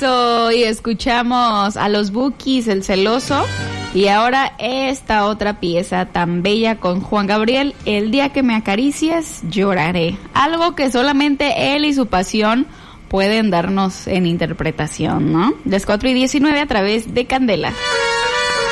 Eso, y escuchamos a los Bukis, El Celoso, y ahora esta otra pieza tan bella con Juan Gabriel, El día que me acaricias, lloraré. Algo que solamente él y su pasión pueden darnos en interpretación, ¿no? Las 4:19 a través de Candela.